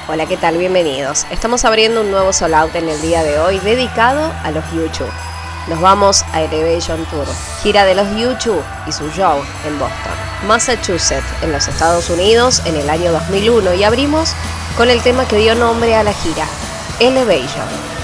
Hola, ¿qué tal? Bienvenidos. Estamos abriendo un nuevo sold out en el día de hoy dedicado a los U2. Nos vamos a Elevation Tour, gira de los U2 y su show en Boston, Massachusetts, en los Estados Unidos en el año 2001, y abrimos con el tema que dio nombre a la gira, Elevation.